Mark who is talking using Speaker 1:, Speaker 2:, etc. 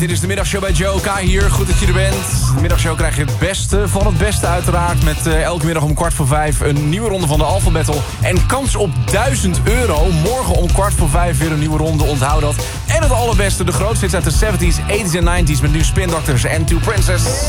Speaker 1: Dit is de middagshow bij Joe. Kai hier, goed dat je er bent. De middagshow krijg je het beste van het beste uiteraard. Met elke middag om 4:15 een nieuwe ronde van de Alpha Battle. En kans op €1000. Morgen om 4:15 weer een nieuwe ronde, onthoud dat. En het allerbeste, de grootste hits uit de 70s, 80s en 90s... met nu Spin Doctors en Two Princess.